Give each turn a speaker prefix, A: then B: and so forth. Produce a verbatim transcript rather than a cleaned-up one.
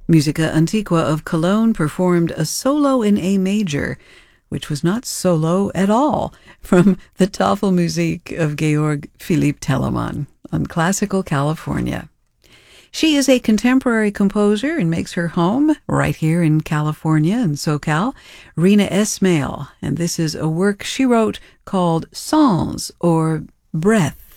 A: Musica Antiqua of Cologne performed a solo in A major, which was not solo at all, from the Tafelmusik of Georg Philipp Telemann on Classical California. She is a contemporary composer and makes her home right here in California in SoCal, Rina Esmail, and this is a work she wrote called Sans, or Breath.